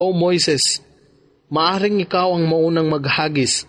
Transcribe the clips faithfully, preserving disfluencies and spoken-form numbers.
O Moises, maaring ikaw ang maunang maghagis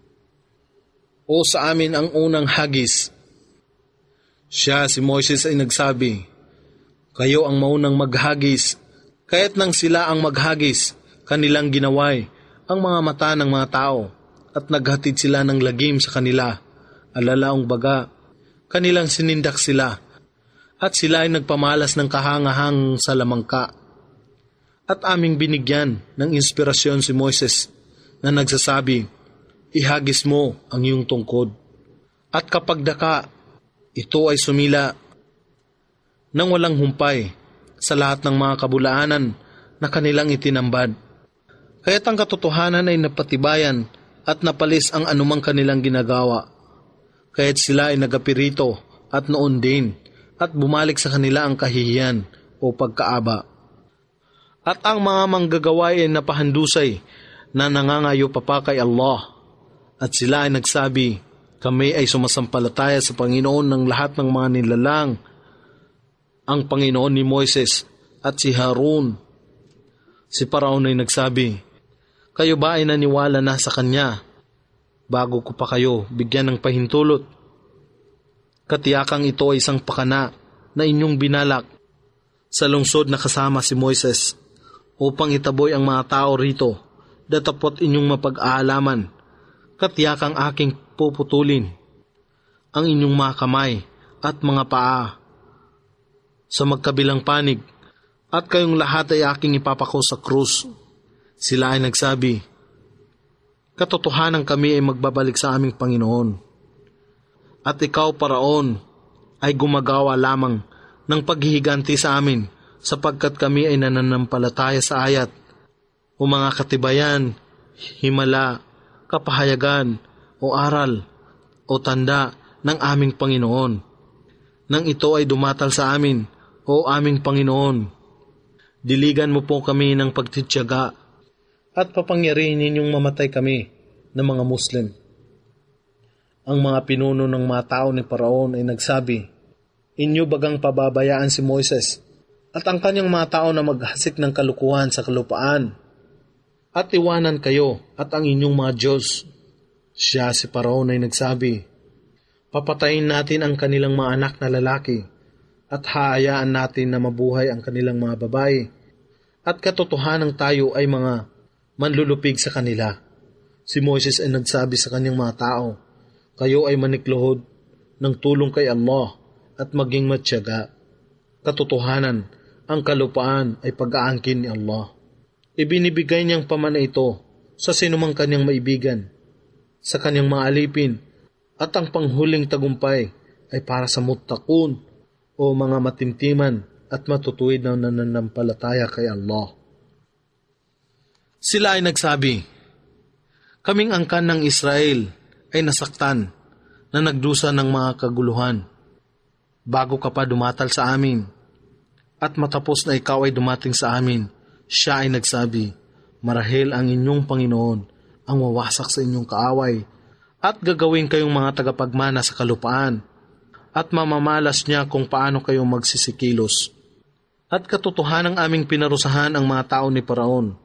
o sa amin ang unang hagis. Siya, si Moises ay nagsabi, kayo ang maunang maghagis, kaya't nang sila ang maghagis, kanilang ginaway ang mga mata ng mga tao at naghatid sila ng lagim sa kanila, alalaong baga, kanilang sinindak sila at sila ay nagpamalas ng kahangahang sa lamangka. At aming binigyan ng inspirasyon si Moises na nagsasabi, ihagis mo ang iyong tungkod. At kapag daka, ito ay sumila nang walang humpay sa lahat ng mga kabulaanan na kanilang itinambad. Kaya't ang katotohanan ay napatibayan at napalis ang anumang kanilang ginagawa. Kaya't sila ay nagapirito at noon din at bumalik sa kanila ang kahihiyan o pagkaaba. At ang mga manggagaway ay napahandusay na nangangayo pa pa kay Allah. At sila ay nagsabi, kami ay sumasampalataya sa Panginoon ng lahat ng mga nilalang, ang Panginoon ni Moises at si Harun. Si Paraon ay nagsabi, kayo ba ay naniwala na sa kanya bago ko pa kayo bigyan ng pahintulot? Katiyakang ito ay isang pakana na inyong binalak sa lungsod na kasama si Moises upang itaboy ang mga tao rito, datapot inyong mapag-aalaman, katiyakang aking puputulin ang inyong mga kamay at mga paa sa magkabilang panig, at kayong lahat ay aking ipapako sa krus. Sila ay nagsabi, katotohanan kami ay magbabalik sa aming Panginoon. At ikaw, Paraon, ay gumagawa lamang ng paghihiganti sa amin, sapagkat kami ay nananampalataya sa ayat o mga katibayan, himala, kapahayagan o aral o tanda ng aming Panginoon. Nang ito ay dumatal sa amin, o aming Panginoon, diligan mo po kami ng pagtityaga at papangyarihin ninyong mamatay kami ng mga Muslim. Ang mga pinuno ng mga tao ni Paraon ay nagsabi, inyo bagang pababayaan si Moises at ang kanyang mga tao na maghasik ng kalukuhan sa kalupaan at iwanan kayo at ang inyong mga Diyos. Siya, si Paraon, ay nagsabi, papatayin natin ang kanilang mga anak na lalaki at haayaan natin na mabuhay ang kanilang mga babae at katotohanan tayo ay mga manlulupig sa kanila. Si Moises ay nagsabi sa kanyang mga tao, kayo ay manikluhod ng tulong kay Allah at maging matyaga. Katotohanan, ang kalupaan ay pag-aangkin ni Allah. Ibinibigay niyang pamana ito sa sinumang kanyang maibigan, sa kanyang mga alipin, at ang panghuling tagumpay ay para sa muttaqun o mga matimtiman at matutuwid na nananampalataya kay Allah. Sila ay nagsabi, kaming angkan ng Israel ay nasaktan na nagdusa ng mga kaguluhan bago ka pa dumatal sa amin. At matapos na ikaw ay dumating sa amin, siya ay nagsabi, marahil ang inyong Panginoon ang wawasak sa inyong kaaway at gagawin kayong mga tagapagmana sa kalupaan at mamamalas niya kung paano kayo magsisikilos. At katotohanang aming pinarusahan ang mga tao ni Paraon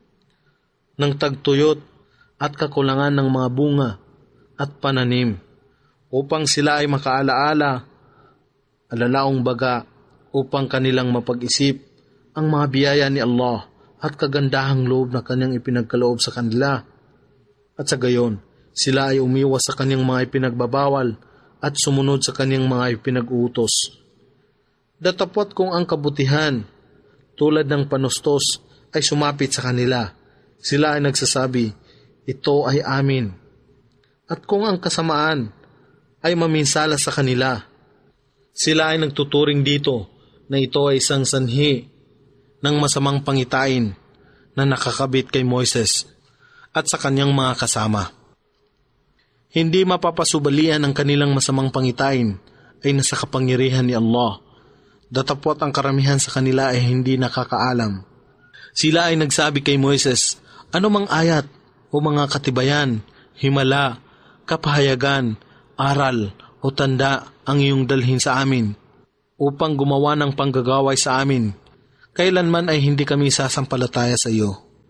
ng tagtuyot at kakulangan ng mga bunga at pananim upang sila ay makaalaala, alalaong baga, upang kanilang mapag-isip ang mga biyaya ni Allah at kagandahang loob na kanyang ipinagkaloob sa kanila. At sa gayon, sila ay umiwas sa kanyang mga ipinagbabawal at sumunod sa kanyang mga ipinag-uutos. Datapot kung ang kabutihan, tulad ng panustos, ay sumapit sa kanila, sila ay nagsasabi, ito ay amin. At kung ang kasamaan ay maminsala sa kanila, sila ay nagtuturing dito na ito ay isang sanhi ng masamang pangitain na nakakabit kay Moises at sa kanyang mga kasama. Hindi mapapasubalian ang kanilang masamang pangitain ay nasa kapangyarihan ni Allah, datapot ang karamihan sa kanila ay hindi nakakaalam. Sila ay nagsabi kay Moises, ano mang ayat o mga katibayan, himala, kapahayagan, aral o tanda ang iyong dalhin sa amin upang gumawa ng panggagaway sa amin, kailanman ay hindi kami sasampalataya sa iyo.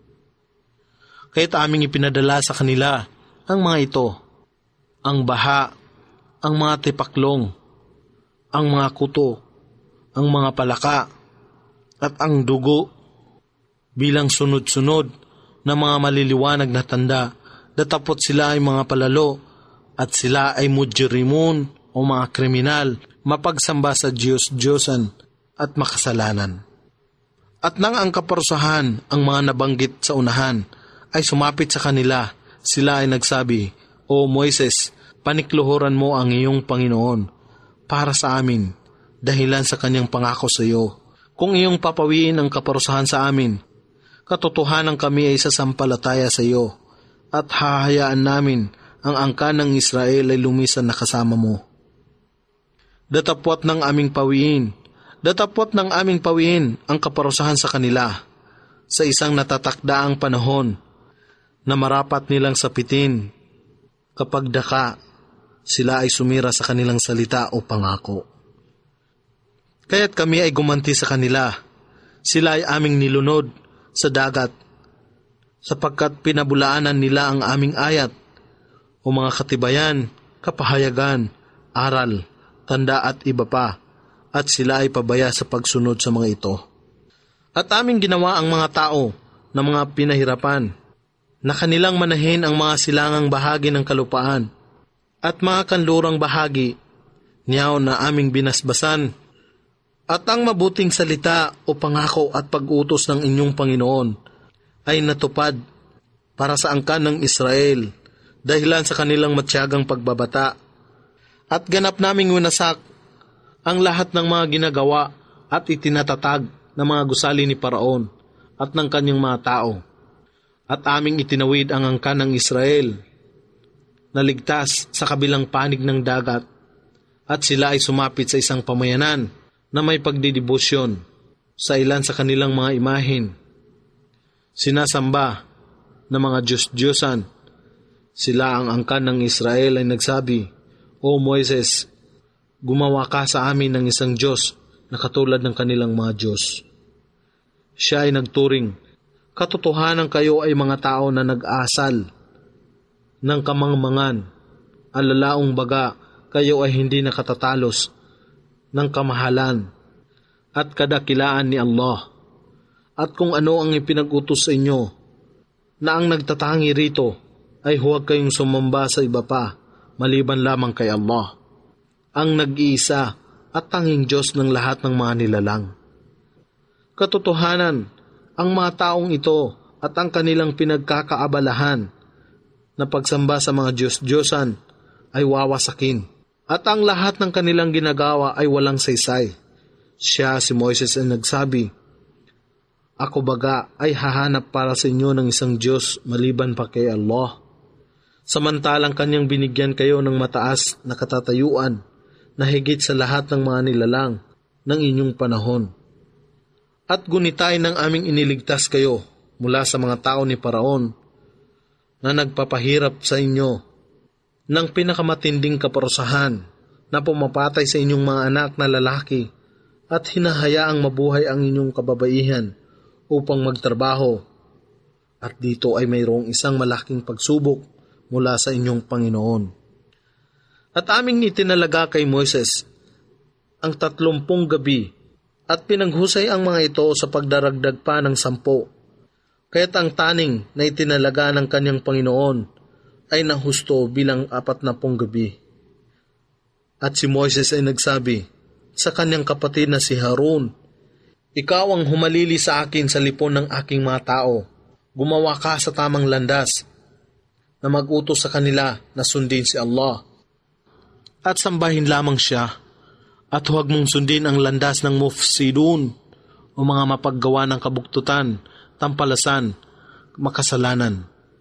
Kaya't aming ipinadala sa kanila ang mga ito, ang baha, ang mga tipaklong, ang mga kuto, ang mga palaka, at ang dugo bilang sunod-sunod na mga maliliwanag na tanda, datapot sila ay mga palalo at sila ay mujrimun o mga kriminal, mapagsamba sa Diyos-Diyosan at makasalanan. At nang ang kaparusahan ang mga nabanggit sa unahan ay sumapit sa kanila, sila ay nagsabi, O Moises, panikluhuran mo ang iyong Panginoon para sa amin, dahilan sa kanyang pangako sa iyo. Kung iyong papawiin ang kaparusahan sa amin, katotohanan kami ay sasampalataya sa iyo, at hahayaan namin ang angkan ng Israel ay lumisan na kasama mo. Datapwat ng aming pawiin, datapwat ng aming pawiin ang kaparusahan sa kanila, sa isang natatakdaang panahon, na marapat nilang sapitin, kapag daka, sila ay sumira sa kanilang salita o pangako. Kaya't kami ay gumanti sa kanila, sila ay aming nilunod sa dagat, sapagkat pinabulaanan nila ang aming ayat, o mga katibayan, kapahayagan, aral, tanda at iba pa, at sila ay pabaya sa pagsunod sa mga ito. At aming ginawa ang mga tao na mga pinahirapan, na kanilang manahin ang mga silangang bahagi ng kalupaan, at mga kanlurang bahagi, niyaw na aming binasbasan, at ang mabuting salita o pangako at pag-utos ng inyong Panginoon ay natupad para sa angkan ng Israel, dahilan sa kanilang matyagang pagbabata. At ganap naming winasak ang lahat ng mga ginagawa at itinatatag ng mga gusali ni Paraon at ng kanyang mga tao. At aming itinawid ang angkan ng Israel na ligtas sa kabilang panig ng dagat, at sila ay sumapit sa isang pamayanan na may pagdidibusyon sa ilan sa kanilang mga imahin. Sinasamba ng mga Diyos-Diyosan. Sila ang angkan ng Israel ay nagsabi, O Moises, gumawa ka sa amin ng isang Diyos na katulad ng kanilang mga Diyos. Siya ay nagturing, katotohanan kayo ay mga tao na nag-asal ng kamangmangan, alalaong baga kayo ay hindi nakatatalos ng kamahalan at kadakilaan ni Allah. At kung ano ang ipinag-utos sa inyo, na ang nagtatangi rito ay huwag kayong sumamba sa iba pa, maliban lamang kay Allah, ang nag-iisa at tanging Diyos ng lahat ng mga nilalang. Katotohanan, ang mga taong ito at ang kanilang pinagkakaabalahan na pagsamba sa mga Diyos-Diyosan ay wawasakin, at ang lahat ng kanilang ginagawa ay walang saysay. Siya, si Moises, ay nagsabi, Ako baga ay hahanap para sa inyo ng isang Diyos maliban pa kay Allah, samantalang kanyang binigyan kayo ng mataas na katatayuan na higit sa lahat ng mga nilalang ng inyong panahon. At gunitay ng aming iniligtas kayo mula sa mga tao ni Paraon na nagpapahirap sa inyo ng pinakamatinding kaparusahan na pumapatay sa inyong mga anak na lalaki at hinahayaang mabuhay ang inyong kababaihan upang magtrabaho. At dito ay mayroong isang malaking pagsubok mula sa inyong Panginoon. At aming itinalaga kay Moises ang tatlumpung gabi at pinaghusay ang mga ito sa pagdaragdag pa ng sampo. Kaya't ang taning na itinalaga ng kanyang Panginoon ay nahusto bilang apat na pung gabi. At si Moises ay nagsabi sa kanyang kapatid na si Harun, Ikaw ang humalili sa akin sa lipon ng aking mga tao. Gumawa ka sa tamang landas na mag-utos sa kanila na sundin si Allah. At sambahin lamang siya, at huwag mong sundin ang landas ng mufsidun o mga mapaggawa ng kabuktutan, tampalasan, makasalanan.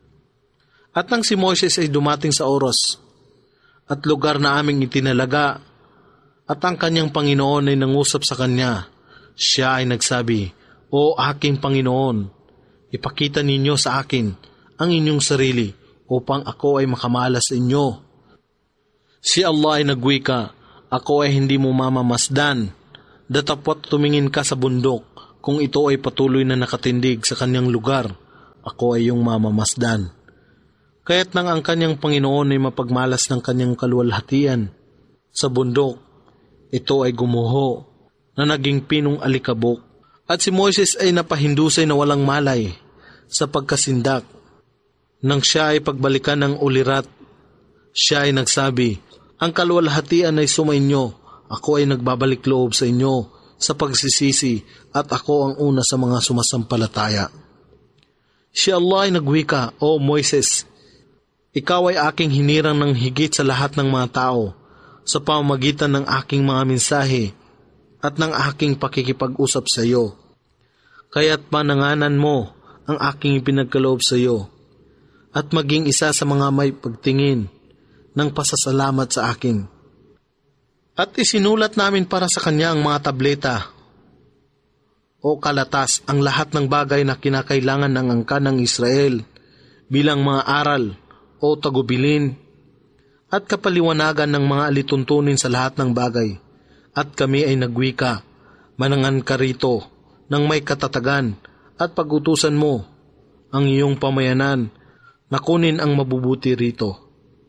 At nang si Moises ay dumating sa oras at lugar na aming itinalaga, at ang kanyang Panginoon ay nangusap sa kanya, siya ay nagsabi, O aking Panginoon, ipakita ninyo sa akin ang inyong sarili upang ako ay makamalas sa inyo. Si Allah ay nagwika, Ako ay hindi mo mamamasdan, datapwat tumingin ka sa bundok kung ito ay patuloy na nakatindig sa kanyang lugar ako ay iyong mamamasdan. Kaya't nang ang kanyang Panginoon ay mapagmalas ng kanyang kaluwalhatian sa bundok, ito ay gumuho na naging pinong alikabok. At si Moises ay napahindusay na walang malay sa pagkasindak. Nang siya ay pagbalikan ng ulirat, siya ay nagsabi, ang kaluwalhatian ay sumainyo, ako ay nagbabalik loob sa inyo sa pagsisisi at ako ang una sa mga sumasampalataya. Si Allah ay nagwika, O Moises, ikaw ay aking hinirang ng higit sa lahat ng mga tao sa pamamagitan ng aking mga mensahe at ng aking pakikipag-usap sa iyo. Kaya't pananganan mo ang aking ipinagkaloob sa iyo at maging isa sa mga may pagtingin ng pasasalamat sa akin. At isinulat namin para sa kanya ang mga tableta o kalatas, ang lahat ng bagay na kinakailangan ng angkan ng Israel bilang mga aral o tagubilin at kapaliwanagan ng mga alituntunin sa lahat ng bagay. At kami ay nagwika, manangan ka rito ng may katatagan at pagutusan mo ang iyong pamayanan na kunin ang mabubuti rito.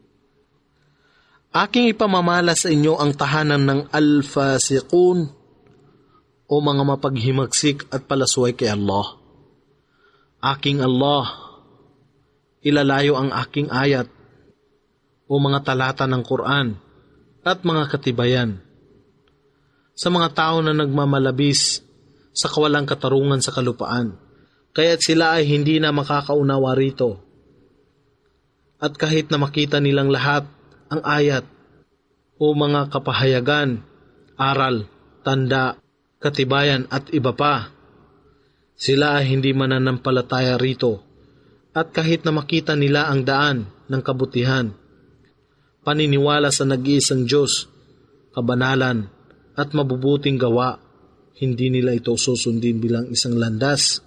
Aking ipamamala sa inyo ang tahanan ng al-fasiqun o mga mapaghimagsik at palasway kay Allah. Aking Allah, ilalayo ang aking ayat o mga talata ng Quran at mga katibayan sa mga tao na nagmamalabis sa kawalang katarungan sa kalupaan, kaya't sila ay hindi na makakaunawa rito. At kahit na makita nilang lahat ang ayat o mga kapahayagan, aral, tanda, katibayan at iba pa, sila ay hindi mananampalataya rito. At kahit na makita nila ang daan ng kabutihan, paniniwala sa nag-iisang Diyos, kabanalan at mabubuting gawa, hindi nila ito susundin bilang isang landas.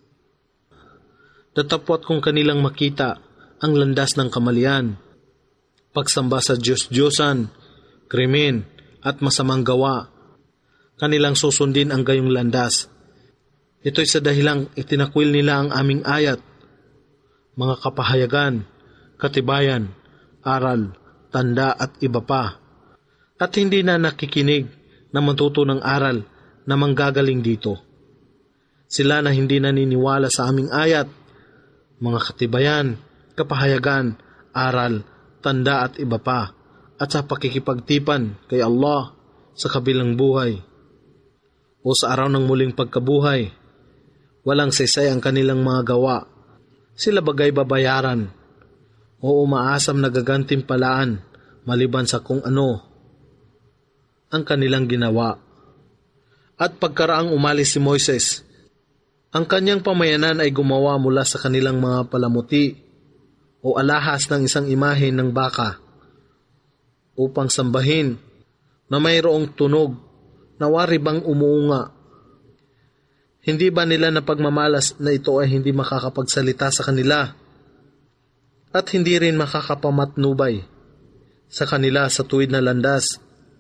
Datapwat kung kanilang makita ang landas ng kamalian, pagsamba sa Diyos-Diyosan, krimen at masamang gawa, kanilang susundin ang gayong landas. Ito'y sa dahilang itinakwil nila ang aming ayat, mga kapahayagan, katibayan, aral, tanda at iba pa, at hindi na nakikinig na matuto ng aral na manggagaling dito. Sila na hindi naniniwala sa aming ayat, mga katibayan, kapahayagan, aral, tanda at iba pa, at sa pakikipagtipan kay Allah sa kabilang buhay o sa araw ng muling pagkabuhay. Walang saysay ang kanilang mga gawa. Sila bagay babayaran o umaasam na gagantimpalaan maliban sa kung ano ang kanilang ginawa. At pagkaraang umalis si Moises, ang kanyang pamayanan ay gumawa mula sa kanilang mga palamuti o alahas ng isang imahe ng baka upang sambahin na mayroong tunog na wari bang umuunga. Hindi ba nila napagmamalas na ito ay hindi makakapagsalita sa kanila at hindi rin makakapamatnubay sa kanila sa tuwid na landas?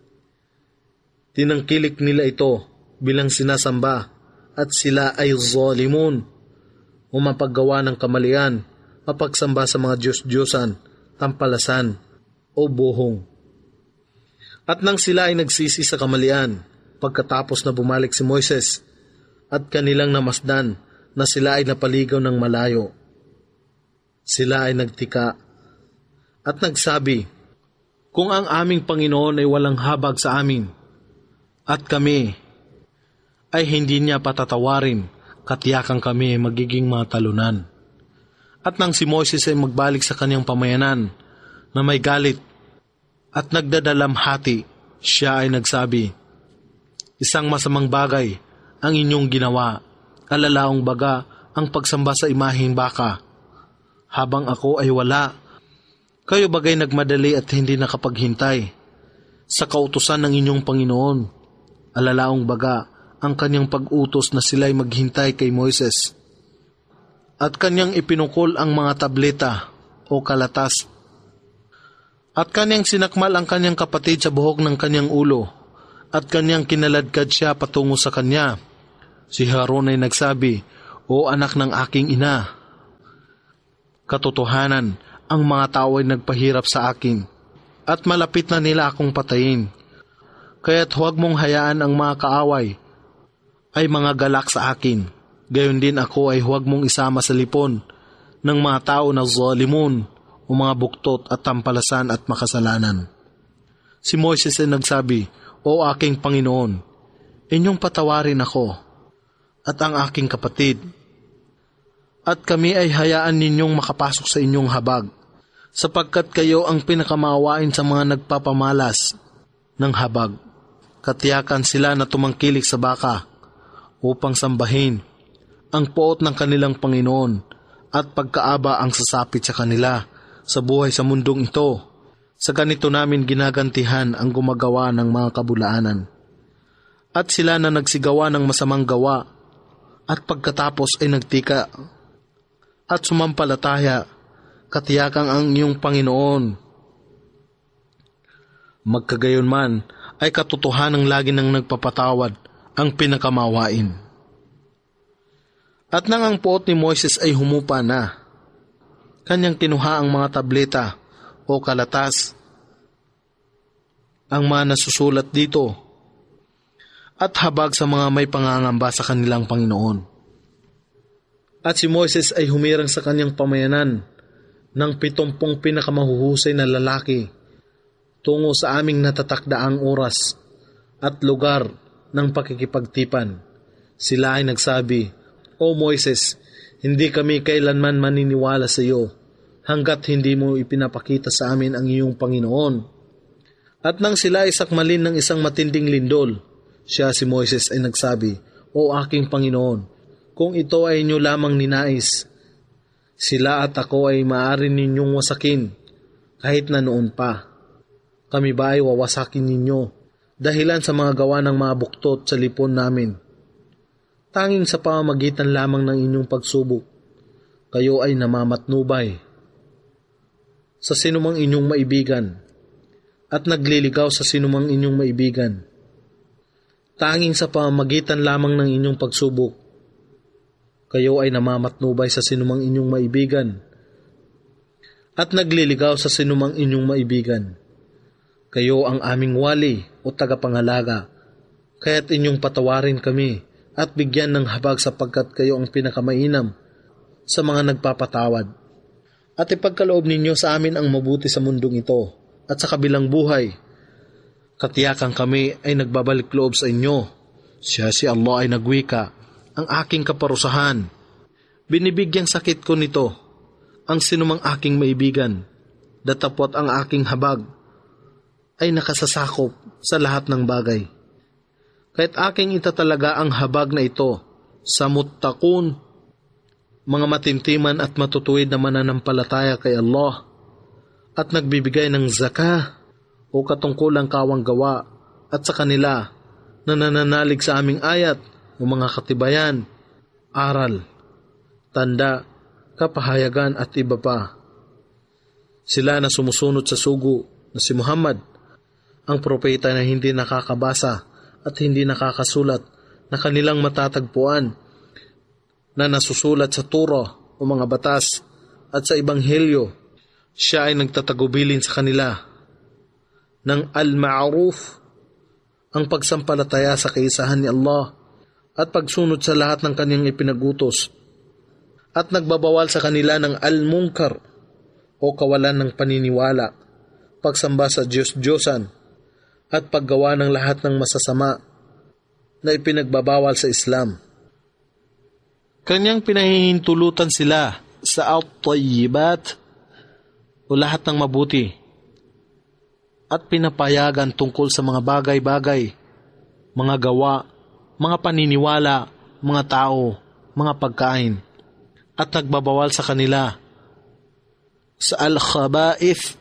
Tinangkilik nila ito bilang sinasamba at sila ay zalimun o mapaggawa ng kamalian, mapagsamba sa mga Diyos-Diyosan, tampalasan o buhong. At nang sila ay nagsisi sa kamalian, pagkatapos na bumalik si Moises, at kanilang namasdan na sila ay napaligaw ng malayo, sila ay nagtika at nagsabi, kung ang aming Panginoon ay walang habag sa amin at kami ay hindi niya patatawarin, katiyakan kami magiging mga talunan. At nang si Moises ay magbalik sa kanyang pamayanan na may galit at nagdadalamhati, siya ay nagsabi, isang masamang bagay ang inyong ginawa, kalalaong baga ang pagsamba sa imaheng baka. Habang ako ay wala, kayo bagay nagmadali at hindi nakapaghintay sa kautusan ng inyong Panginoon. Alalaong baga ang kanyang pag-utos na sila'y maghintay kay Moises. At kanyang ipinukol ang mga tableta o kalatas. At kanyang sinakmal ang kanyang kapatid sa buhok ng kanyang ulo. At kanyang kinaladkad siya patungo sa kanya. Si Haron ay nagsabi, O anak ng aking ina, Katotohanan, ang mga tao ay nagpahirap sa akin at malapit na nila akong patayin. Kaya't huwag mong hayaan ang mga kaaway ay mga galak sa akin. Gayon din ako ay huwag mong isama sa lipon ng mga tao na zalimun o mga buktot at tampalasan at makasalanan. Si Moises ay nagsabi, O aking Panginoon, inyong patawarin ako at ang aking kapatid, at kami ay hayaan ninyong makapasok sa inyong habag, sapagkat kayo ang pinakamawain sa mga nagpapamalas ng habag. Katiyakan sila na tumangkilik sa baka upang sambahin ang poot ng kanilang Panginoon at pagkaaba ang sasapit sa kanila sa buhay sa mundong ito. Sa ganito namin ginagantihan ang gumagawa ng mga kabulaanan. At sila na nagsigawa ng masamang gawa at pagkatapos ay nagtika at sumampalataya, katiyakang ang iyong Panginoon. Magkagayon man ay katotohanang lagi nang nagpapatawad ang pinakamawain. At nang ang poot ni Moises ay humupa na, kanyang kinuha ang mga tableta o kalatas, ang mga nasusulat dito, at habag sa mga may pangangamba sa kanilang Panginoon. At si Moises ay humirang sa kanyang pamayanan ng pitumpong pinakamahuhusay na lalaki tungo sa aming natatakdaang oras at lugar ng pakikipagtipan. Sila ay nagsabi, O Moises, hindi kami kailanman maniniwala sa iyo hanggat hindi mo ipinapakita sa amin ang iyong Panginoon. At nang sila ay sakmalin ng isang matinding lindol, siya si Moises ay nagsabi, O aking Panginoon, kung ito ay inyo lamang ninais, sila at ako ay maaari ninyong wasakin kahit na noon pa. Kami ba ay wawasakin ninyo dahilan sa mga gawa ng mga buktot sa lipon namin? Tanging sa pamamagitan lamang ng inyong pagsubok, kayo ay namamatnubay sa sinumang inyong maibigan at nagliligaw sa sinumang inyong maibigan. Tanging sa pamamagitan lamang ng inyong pagsubok, kayo ay namamatnubay sa sinumang inyong maibigan at nagliligaw sa sinumang inyong maibigan. Kayo ang aming wali o tagapangalaga, kaya't inyong patawarin kami at bigyan ng habag sapagkat kayo ang pinakamainam sa mga nagpapatawad. At ipagkaloob ninyo sa amin ang mabuti sa mundong ito at sa kabilang buhay. Katiyakan kami ay nagbabalik loob sa inyo. Siya si Allah ay nagwika, ang aking kaparusahan. Binibigyang sakit ko nito ang sinumang aking maibigan, datapwat ang aking habag ay nakasasakop sa lahat ng bagay. Kahit aking itatalaga ang habag na ito sa muttaqun, mga matintiman at matutuwid na mananampalataya kay Allah at nagbibigay ng zakah o katungkulang kawang gawa, at sa kanila na nananalig sa aming ayat o mga katibayan, aral, tanda, kapahayagan at iba pa. Sila na sumusunod sa sugo na si Muhammad, ang propeta na hindi nakakabasa at hindi nakakasulat, na kanilang matatagpuan na nasusulat sa Torah o mga batas at sa Ebanghelyo. Siya ay nagtatagubilin sa kanila ng al-ma'ruf, ang pagsampalataya sa kaisahan ni Allah at pagsunod sa lahat ng kanyang ipinagutos, at nagbabawal sa kanila ng al-munkar o kawalan ng paniniwala, pagsamba sa Diyos-Diyosan at paggawa ng lahat ng masasama na ipinagbabawal sa Islam. Kanyang pinahihintulutan sila sa at-tayyibat o lahat ng mabuti at pinapayagan tungkol sa mga bagay-bagay, mga gawa, mga paniniwala, mga tao, mga pagkain, at nagbabawal sa kanila sa al-khaba'ith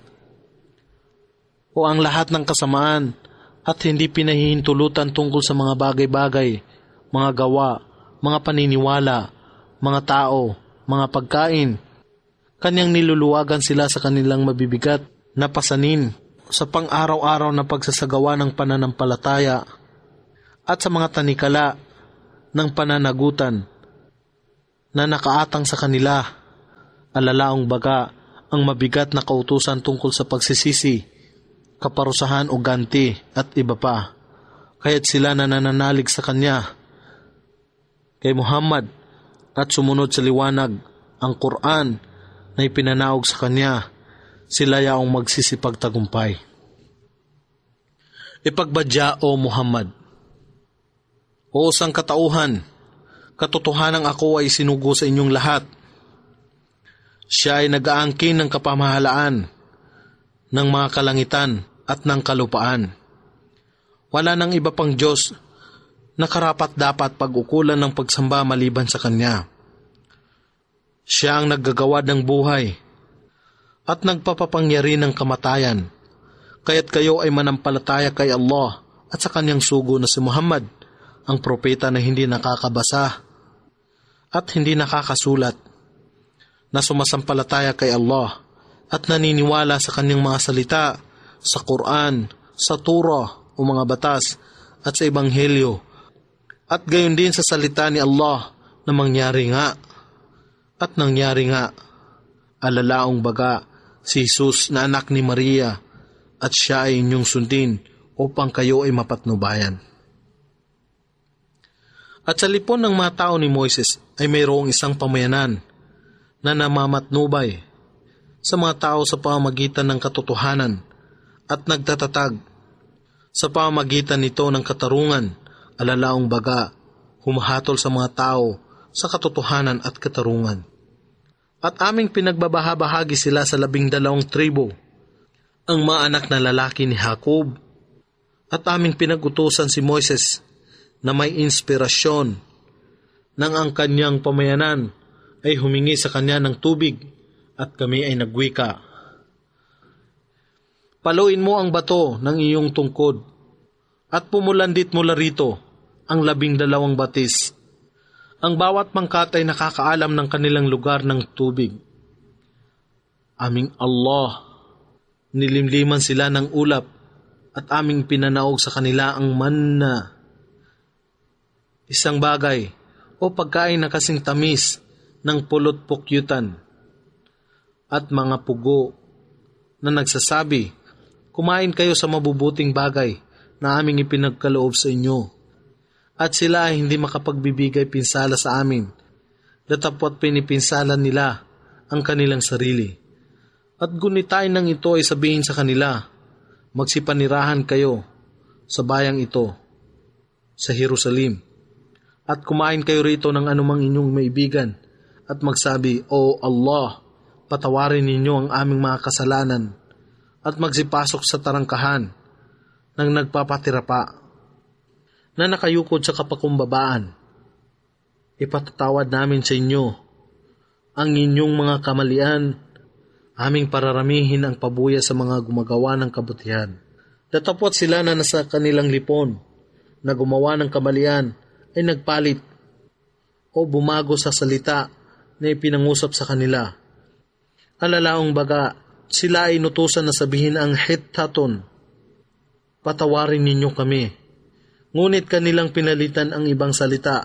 o ang lahat ng kasamaan, at hindi pinahihintulutan tungkol sa mga bagay-bagay, mga gawa, mga paniniwala, mga tao, mga pagkain. Kanyang niluluwagan sila sa kanilang mabibigat na pasanin sa pang-araw-araw na pagsasagawa ng pananampalataya at sa mga tanikala ng pananagutan na nakaatang sa kanila Alalaong baga ang mabigat na kautusan tungkol sa pagsisisi, kaparusahan o ganti at iba pa. Kaya't sila nananalig sa kanya, kay Muhammad, at sumunod sa liwanag, ang Quran na ipinanaog sa kanya, sila yaong magsisipagtagumpay. Ipagbadya o Muhammad. O sangkatauhan, katotohanang ako ay sinugo sa inyong lahat. Siya ay nag-aangkin ng kapamahalaan ng mga kalangitan at ng kalupaan. Wala nang iba pang Diyos na karapat-dapat pag-ukulan ng pagsamba maliban sa Kanya. Siya ang naggagawa ng buhay at nagpapapangyari ng kamatayan. Kaya't kayo ay manampalataya kay Allah at sa Kanyang sugo na si Muhammad, ang propeta na hindi nakakabasa at hindi nakakasulat, na sumasampalataya kay Allah at naniniwala sa Kanyang mga salita, sa Quran, sa Torah o mga batas at sa Ebanghelyo, at gayon din sa salita ni Allah na mangyari nga at nangyari nga. Alalaong baga si Jesus na anak ni Maria, at siya ay inyong sundin upang kayo ay mapatnubayan. At sa lipon ng mga tao ni Moises ay mayroong isang pamayanan na namamatnubay sa mga tao sa pamamagitan ng katotohanan at nagtatatag sa pamamagitan nito ng katarungan. Alalaong baga, humahatol sa mga tao sa katotohanan at katarungan. At aming pinagbabahabahagi sila sa labing dalawang tribo, ang mga anak na lalaki ni Jacob, at aming pinagutusan si Moises na may inspirasyon nang ang kanyang pamayanan ay humingi sa kanya ng tubig at kami ay nagwika. Paluin mo ang bato ng iyong tungkod at pumulandit mula rito ang labing dalawang batis. Ang bawat pangkat ay nakakaalam ng kanilang lugar ng tubig. Aming Allah, nilimliman sila ng ulap at aming pinanaog sa kanila ang manna. Isang bagay o pagkain na kasing tamis ng pulot pukyutan at mga pugo na nagsasabi, kumain kayo sa mabubuting bagay na aming ipinagkaloob sa inyo. At sila ay hindi makapagbibigay pinsala sa amin, datapwat pinipinsalan nila ang kanilang sarili. At gunitain ng ito ay sabihin sa kanila, magsipanirahan kayo sa bayang ito, sa Jerusalem, at kumain kayo rito ng anumang inyong maibigan, at magsabi, O Allah, patawarin ninyo ang aming mga kasalanan, at magsipasok sa tarangkahan ng nagpapatira pa, na nakayukod sa kapakumbabaan. Ipatatawad namin sa inyo ang inyong mga kamalian, aming pararamihin ang pabuya sa mga gumagawa ng kabutihan. Datapwat sila na nasa kanilang lipon na gumawa ng kamalian ay nagpalit o bumago sa salita na ipinangusap sa kanila. Alalaong baga, sila ay inutusan na sabihin ang hittaton, patawarin ninyo kami. Ngunit kanilang pinalitan ang ibang salita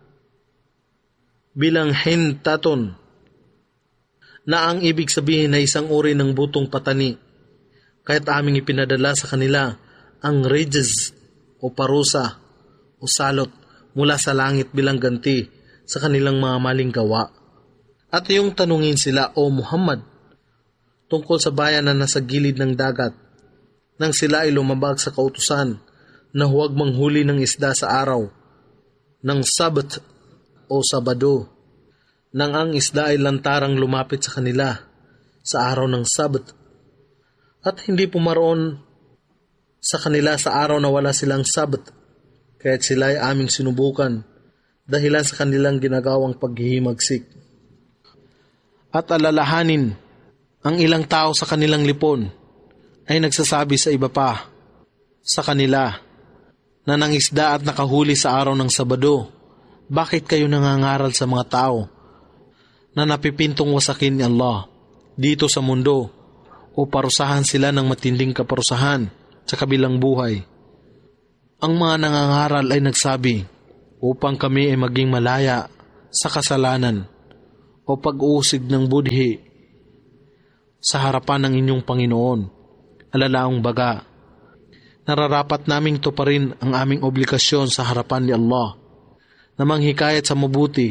bilang hintaton, na ang ibig sabihin ay isang uri ng butong patani. Kaya't aming ipinadala sa kanila ang ridges o parusa o salot mula sa langit bilang ganti sa kanilang mga maling gawa. At yung tanungin sila, O Muhammad, tungkol sa bayan na nasa gilid ng dagat, nang sila ay lumabag sa kautusan na huwag manghuli ng isda sa araw ng Sabat o Sabado, nang ang isda ay lantarang lumapit sa kanila sa araw ng Sabat, at hindi pumaroon sa kanila sa araw na wala silang Sabat, kaya't sila ay aming sinubukan dahilan sa kanilang ginagawang paghihimagsik. At alalahanin, ang ilang tao sa kanilang lipon ay nagsasabi sa iba pa sa kanila na nangisda at nakahuli sa araw ng Sabado, bakit kayo nangangaral sa mga tao na napipintong wasakin ni Allah dito sa mundo o parusahan sila ng matinding kaparusahan sa kabilang buhay? Ang mga nangangaral ay nagsabi, upang kami ay maging malaya sa kasalanan o pag-uusig ng budhi sa harapan ng inyong Panginoon. Alalaong baga, nararapat naming tuparin ang aming obligasyon sa harapan ni Allah na manghikayat sa mabuti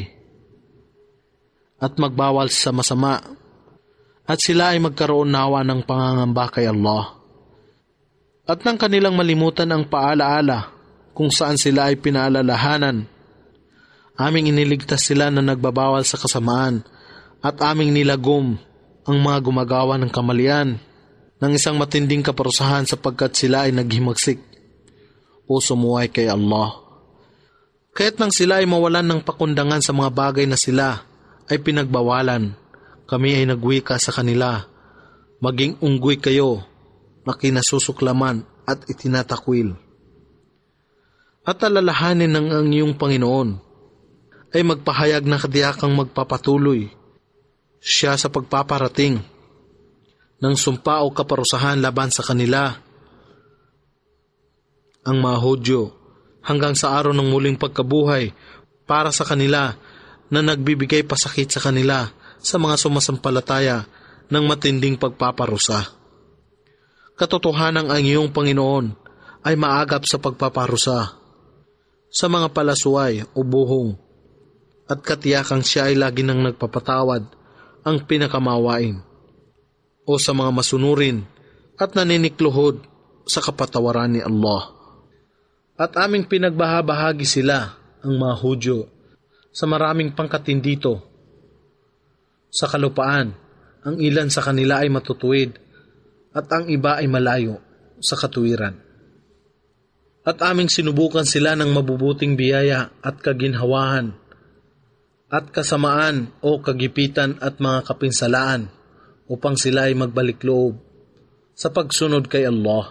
at magbawal sa masama, at sila ay magkaroon nawa ng pangangamba kay Allah at nang kanilang malimutan ang paalaala kung saan sila ay pinaalalahanan. Aming iniligtas sila na nagbabawal sa kasamaan at aming nilagom ang mga gumagawa ng kamalian ng isang matinding kaparusahan sapagkat sila ay naghimagsik o sumuway kay Allah. Kaya't nang sila ay mawalan ng pakundangan sa mga bagay na sila ay pinagbawalan, kami ay nagwika sa kanila, maging unggoy kayo na kinasusuklaman at itinatakwil. At alalahanin ng ang iyong Panginoon ay magpahayag na kadiyakang magpapatuloy siya sa pagpaparating ng sumpa o kaparusahan laban sa kanila, ang mga Hudyo, hanggang sa araw ng muling pagkabuhay para sa kanila na nagbibigay pasakit sa kanila sa mga sumasampalataya ng matinding pagpaparusa. Katotohanan ang iyong Panginoon ay maagap sa pagpaparusa sa mga palasuay o buhong, at katiyakang siya ay lagi nang nagpapatawad ang pinakamawain o sa mga masunurin at naninikluhod sa kapatawaran ni Allah. At aming pinagbahabahagi sila, ang mga Hudyo, sa maraming pangkatin dito. Sa kalupaan, ang ilan sa kanila ay matutuwid at ang iba ay malayo sa katuwiran. At aming sinubukan sila ng mabubuting biyaya at kaginhawahan at kasamaan o kagipitan at mga kapinsalaan upang sila ay magbalik loob sa pagsunod kay Allah.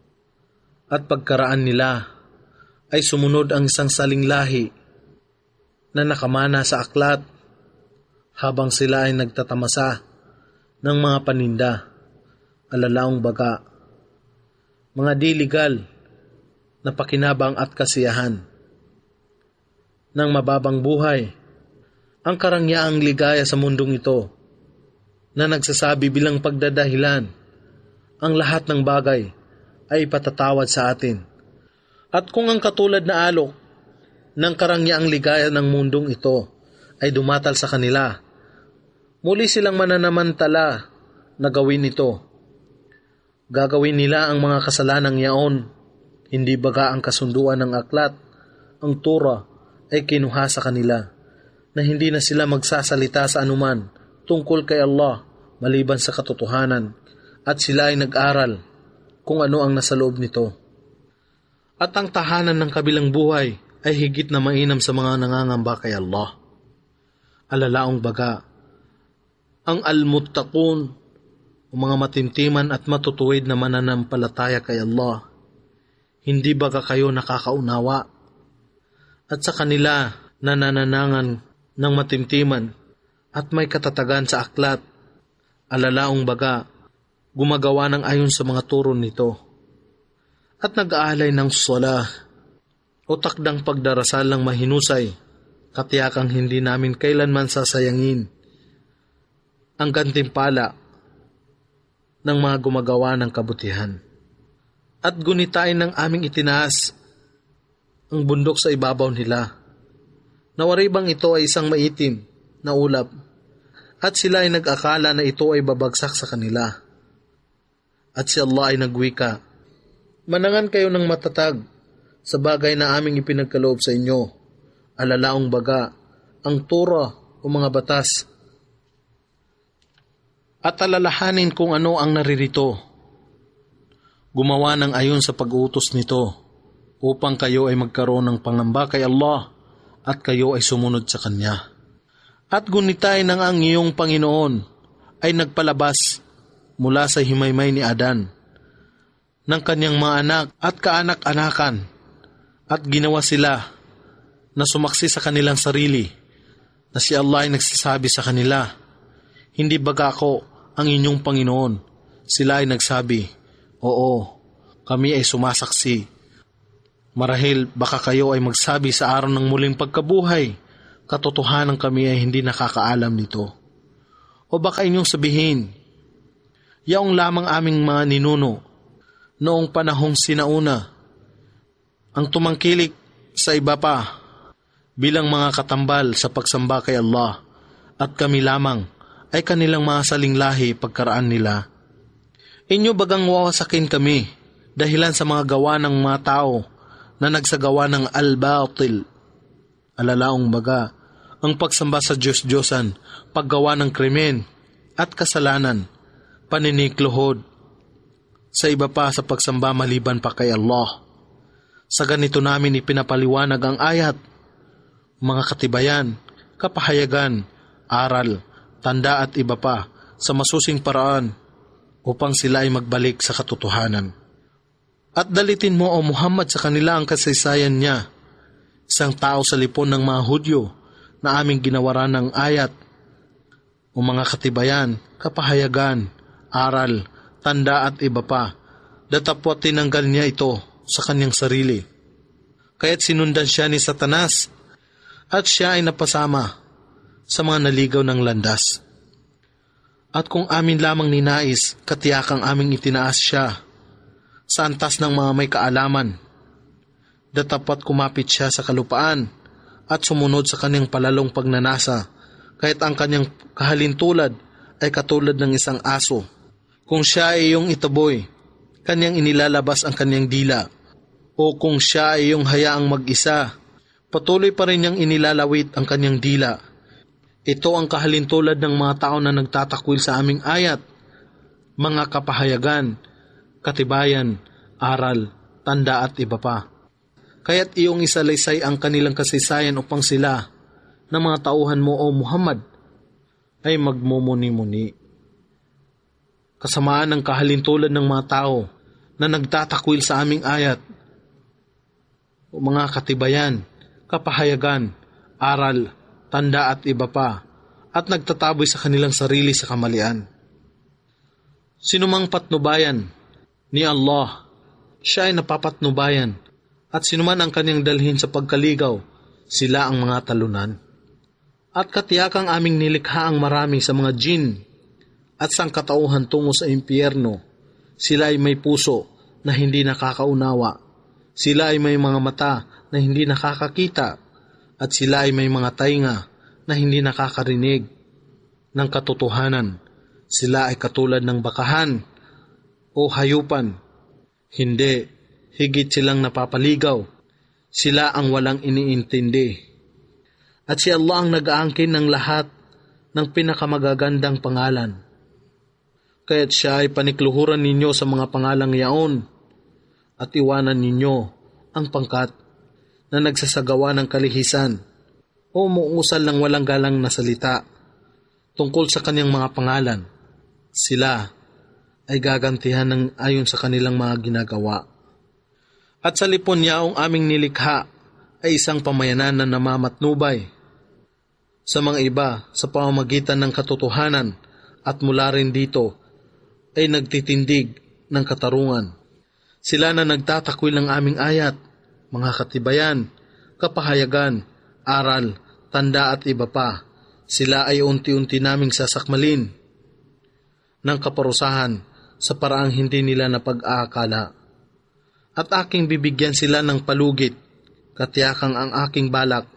At pagkaraan nila ay sumunod ang isang saling lahi na nakamana sa aklat habang sila ay nagtatamasa ng mga paninda, alalaong baga, mga diligal na pakinabang at kasiyahan ng mababang buhay, ang karangyaang ligaya sa mundong ito na nagsasabi bilang pagdadahilan ang lahat ng bagay ay patatawad sa atin. At kung ang katulad na alok ng karangyaang ligaya ng mundong ito ay dumatal sa kanila, muli silang mananamantala na gawin ito. Gagawin nila ang mga kasalanang yaon, hindi baga ang kasunduan ng aklat, ang Torah ay kinuha sa kanila, na hindi na sila magsasalita sa anuman tungkol kay Allah maliban sa katotohanan, at sila ay nag-aral kung ano ang nasa loob nito. At ang tahanan ng kabilang buhay ay higit na mainam sa mga nangangamba kay Allah. Alalaong baga, ang al-muttaqun o mga matintiman at matutuwid na mananampalataya kay Allah, hindi baga kayo nakakaunawa? At sa kanila nanananangan ng matimtiman at may katatagan sa aklat, alalaong baga, gumagawa ng ayon sa mga turo nito, at nag-aalay ng salah o takdang pagdarasal ng mahinusay, katiyakang hindi namin kailanman sasayangin ang gantimpala ng mga gumagawa ng kabutihan. At gunitain ng aming itinaas ang bundok sa ibabaw nila, nawari bang ito ay isang maitim na ulap, at sila ay nag-akala na ito ay babagsak sa kanila. At si Allah ay nagwika, manangan kayo ng matatag sa bagay na aming ipinagkaloob sa inyo, alalaong baga, ang Torah o mga batas. At alalahanin kung ano ang naririto, gumawa ng ayon sa pag-utos nito, upang kayo ay magkaroon ng pangamba kay Allah at kayo ay sumunod sa Kanya. At gunitay ng ang iyong Panginoon ay nagpalabas mula sa himaymay ni Adan ng kanyang mga anak at kaanak-anakan, at ginawa sila na sumaksi sa kanilang sarili na si Allah ay nagsasabi sa kanila, hindi baga ako ang inyong Panginoon? Sila ay nagsabi, oo, kami ay sumasaksi. Marahil baka kayo ay magsabi sa araw ng muling pagkabuhay, katotohanan kami ay hindi nakakaalam nito. O baka inyong sabihin, yaong lamang aming mga ninuno noong panahong sinauna ang tumangkilik sa iba pa bilang mga katambal sa pagsamba kay Allah at kami lamang ay kanilang mga salinglahi pagkaraan nila. Inyo bagang wawasakin kami dahilan sa mga gawa ng mga tao na nagsagawa ng al-batil. Alalaong baga, ang pagsamba sa Diyos-Diyosan, paggawa ng krimen at kasalanan, paninikluhod sa iba pa sa pagsamba maliban pa kay Allah. Sa ganito namin ipinapaliwanag ang ayat, mga katibayan, kapahayagan, aral, tanda at iba pa sa masusing paraan upang sila ay magbalik sa katotohanan. At dalitin mo o Muhammad sa kanila ang kasaysayan niya, isang tao sa lipon ng mga Hudyo na aming ginawaran ng ayat o mga katibayan, kapahayagan, aral, tanda at iba pa, datapwat tinanggal niya ito sa kanyang sarili. Kaya't sinundan siya ni Satanas at siya ay napasama sa mga naligaw ng landas. At kung amin lamang ninais, katiyakang aming itinaas siya sa antas ng mga may kaalaman, datapat kumapit siya sa kalupaan at sumunod sa kanyang palalong pagnanasa, kahit ang kanyang kahalintulad ay katulad ng isang aso. Kung siya ay iyong itaboy, kanyang inilalabas ang kanyang dila, o kung siya ay iyong hayaang mag-isa, patuloy pa rin niyang inilalawit ang kanyang dila. Ito ang kahalintulad ng mga tao na nagtatakwil sa aming ayat, mga kapahayagan, katibayan, aral, tanda at iba pa. Kaya't iyong isalaysay ang kanilang kasaysayan upang sila, na mga tauhan mo o Muhammad, ay magmumuni-muni. Kasamaan ng kahalintulad ng mga tao na nagtatakwil sa aming ayat, o mga katibayan, kapahayagan, aral, tanda at iba pa, at nagtataboy sa kanilang sarili sa kamalian. Sinumang patnubayan ni Allah, siya ay napapatnubayan, at sinuman ang kanyang dalhin sa pagkaligaw, sila ang mga talunan. At katiyakang aming nilikha ang marami sa mga jin at sangkatauhan tungo sa impyerno. Sila ay may puso na hindi nakakaunawa. Sila ay may mga mata na hindi nakakakita. At sila ay may mga tainga na hindi nakakarinig ng katotohanan. Sila ay katulad ng bakahan o hayupan. Hindi, higit silang napapaligaw. Sila ang walang iniintindi. At si Allah ang nag-aangkin ng lahat ng pinakamagagandang pangalan. Kaya't siya ay panikluhuran ninyo sa mga pangalang yaon at iwanan ninyo ang pangkat na nagsasagawa ng kalihisan o muusal ng walang galang na salita tungkol sa kanyang mga pangalan. Sila ay gagantihan ng ayon sa kanilang mga ginagawa. At sa lipon yaong aming nilikha ay isang pamayanan na namamatnubay sa mga iba sa pamamagitan ng katotohanan at mula rin dito ay nagtitindig ng katarungan. Sila na nagtatakwil ng aming ayat, mga katibayan, kapahayagan, aral, tanda at iba pa. Sila ay unti-unti naming sasakmalin ng kaparusahan sa paraang hindi nila napag-aakala. At aking bibigyan sila ng palugit, katiyakang ang aking balak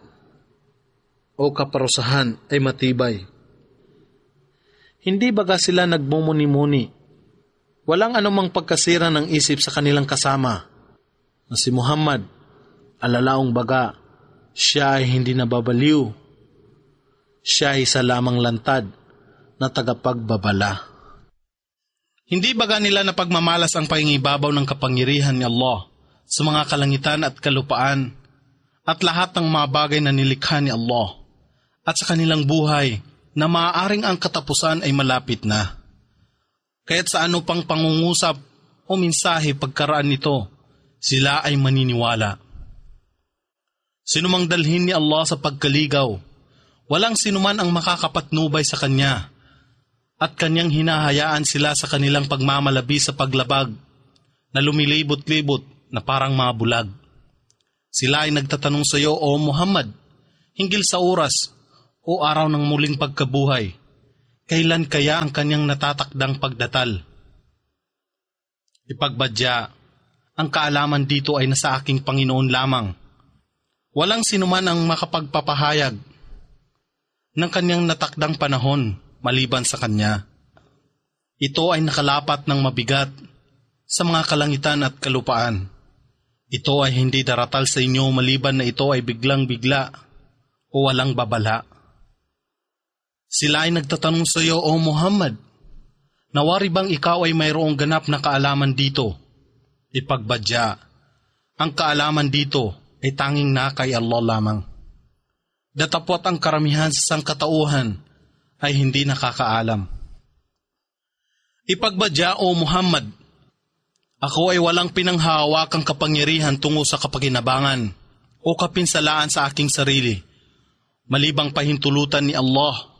o kaparusahan ay matibay. Hindi baga sila nagmumuni-muni? Walang anumang pagkasira ng isip sa kanilang kasama na si Muhammad, alalaong baga, siya ay hindi nababaliw. Siya ay isa lamang lantad na tagapagbabala. Hindi baga nila napagmamalas ang paingibabaw ng kapangyarihan ni Allah sa mga kalangitan at kalupaan at lahat ng mga bagay na nilikha ni Allah at sa kanilang buhay na maaaring ang katapusan ay malapit na. Kaya't sa ano pang pangungusap o mensahe pagkaraan nito, sila ay maniniwala. Sinumang dalhin ni Allah sa pagkaligaw, walang sinuman ang makakapatnubay sa Kanya, at Kanyang hinahayaan sila sa kanilang pagmamalabi sa paglabag na lumilibot-libot na parang mga bulag. Sila ay nagtatanong sa iyo, O Muhammad, hinggil sa oras o araw ng muling pagkabuhay. Kailan kaya ang kanyang natatakdang pagdatal? Ipagbadya, ang kaalaman dito ay nasa aking Panginoon lamang. Walang sinuman ang makapagpapahayag ng kanyang natakdang panahon maliban sa kanya. Ito ay nakalapat ng mabigat sa mga kalangitan at kalupaan. Ito ay hindi daratal sa inyo maliban na ito ay biglang-bigla o walang babala. Sila ay nagtatanong sa iyo, O Muhammad, nawari bang ikaw ay mayroong ganap na kaalaman dito? Ipagbadya, ang kaalaman dito ay tanging na kay Allah lamang. Datapwat ang karamihan sa sangkatauhan ay hindi nakakaalam. Ipagbadya, O Muhammad, ako ay walang pinanghahawakang kapangyarihan tungo sa kapakinabangan o kapinsalaan sa aking sarili, malibang pahintulutan ni Allah.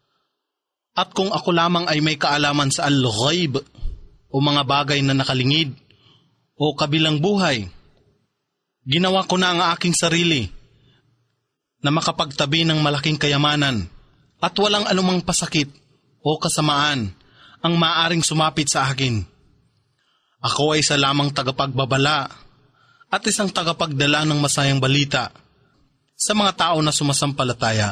At kung ako lamang ay may kaalaman sa al-ghaib o mga bagay na nakalingid o kabilang buhay, ginawa ko na ang aking sarili na makapagtabi ng malaking kayamanan at walang anumang pasakit o kasamaan ang maaring sumapit sa akin. Ako ay isa lamang tagapagbabala at isang tagapagdala ng masayang balita sa mga tao na sumasampalataya.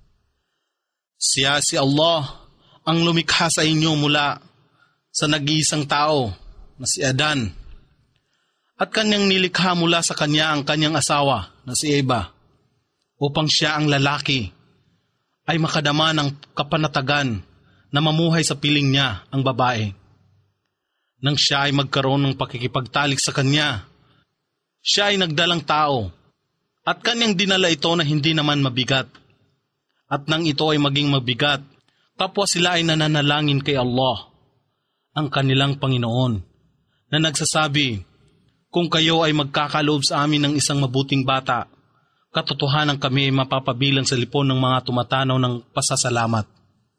Siya si Allah ang lumikha sa inyo mula sa nag-iisang tao na si Adan at kanyang nilikha mula sa kanya ang kanyang asawa na si Eva upang siya ang lalaki ay makadama ng kapanatagan na mamuhay sa piling niya ang babae. Nang siya ay magkaroon ng pakikipagtalik sa kanya, siya ay nagdalang tao at kanyang dinala ito na hindi naman mabigat. At nang ito ay maging mabigat, kapwa sila ay nananalangin kay Allah, ang kanilang Panginoon, na nagsasabi, kung kayo ay magkakaloob sa amin ng isang mabuting bata, katotohanan kami ay mapapabilang sa lipon ng mga tumatanaw ng pasasalamat.